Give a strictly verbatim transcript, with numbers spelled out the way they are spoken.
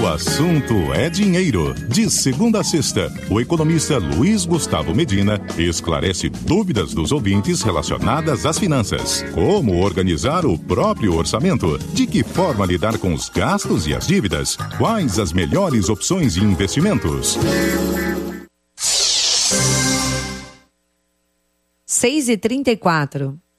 assunto é dinheiro. De segunda a sexta, o economista Luiz Gustavo Medina esclarece dúvidas dos ouvintes relacionadas às finanças. Como organizar o próprio orçamento? De que forma lidar com os gastos e as dívidas? Quais as melhores opções de investimentos? seis e trinta e quatro.